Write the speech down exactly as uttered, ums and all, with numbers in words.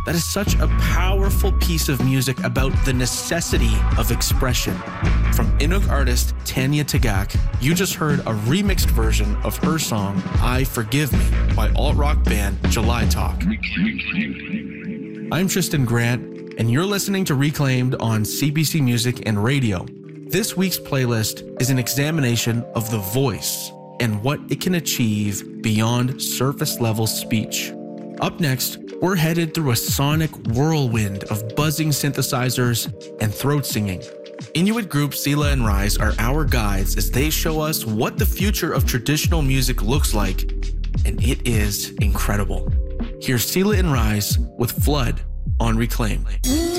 That is such a powerful piece of music about the necessity of expression. From Inuk artist Tanya Tagaq, you just heard a remixed version of her song, I Forgive Me, by alt-rock band July Talk. I'm Tristan Grant, and you're listening to Reclaimed on C B C Music and Radio. This week's playlist is an examination of the voice and what it can achieve beyond surface-level speech. Up next, we're headed through a sonic whirlwind of buzzing synthesizers and throat singing. Inuit group Seela and Rise are our guides as they show us what the future of traditional music looks like, and it is incredible. Here's Seela and Rise with Flood on Reclaim.